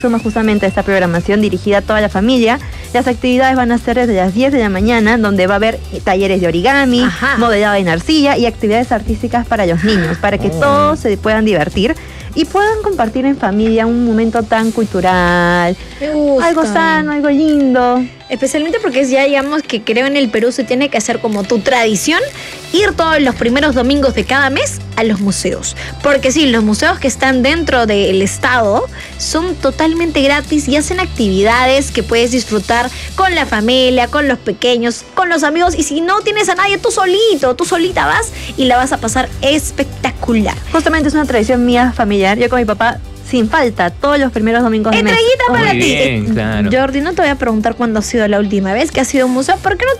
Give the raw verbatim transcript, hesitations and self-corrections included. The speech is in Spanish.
Suma justamente esta programación dirigida a toda la familia. Las actividades van a ser desde las diez de la mañana, donde va a haber talleres de origami, Ajá. modelado en arcilla y actividades artísticas para los niños, para que Oh. todos se puedan divertir y puedan compartir en familia un momento tan cultural, Me gusta. algo sano, algo lindo. Especialmente porque es ya, digamos, que creo en el Perú se tiene que hacer como tu tradición, ir todos los primeros domingos de cada mes a los museos. Porque sí, los museos que están dentro del estado son totalmente gratis y hacen actividades que puedes disfrutar con la familia, con los pequeños, con los amigos. Y si no tienes a nadie, tú solito, tú solita vas y la vas a pasar espectacular. Justamente es una tradición mía familiar. Yo con mi papá, sin falta, todos los primeros domingos de mes. Estrellita para Muy ti. bien, claro. Jordi, no te voy a preguntar cuándo ha sido la última vez que has ido a un museo, porque no